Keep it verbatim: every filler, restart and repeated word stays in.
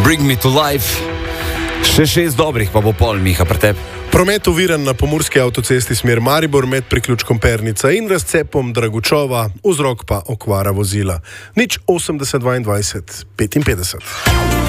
Bring Me to Life. Še šest dobrih, pa bo pol, Miha, pre tebi. Promet oviran na pomurski avtocesti smer Maribor med priključkom Pernica in razcepom Dragučova, vzrok pa okvara vozila. Nič osemdeset dvaindvajset petinpetdeset.